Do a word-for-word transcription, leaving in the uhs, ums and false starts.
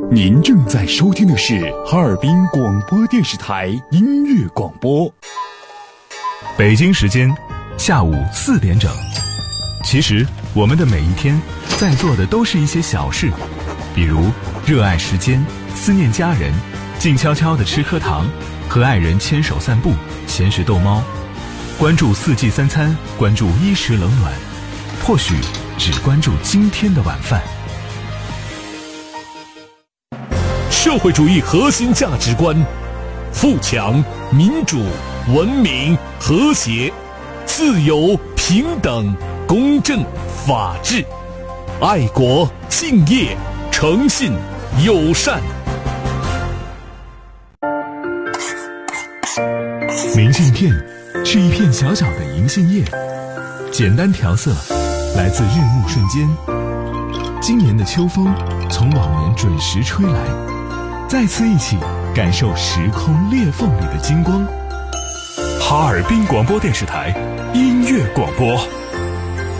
您正在收听的是哈尔滨广播电视台音乐广播。 北京时间下午四点整。其实我们的每一天在做的都是一些小事，比如热爱时间，思念家人，静悄悄地吃颗糖，和爱人牵手散步，闲时逗猫，关注四季三餐，关注衣食冷暖，或许只关注今天的晚饭。 社会主义核心价值观：富强、民主、文明、和谐、自由、平等、公正、法治、爱国、敬业、诚信、友善。 明信片是一片小小的银杏叶，简单调色，来自日暮瞬间。今年的秋风从往年准时吹来，再次一起感受时空裂缝里的金光。 哈尔滨广播电视台音乐广播。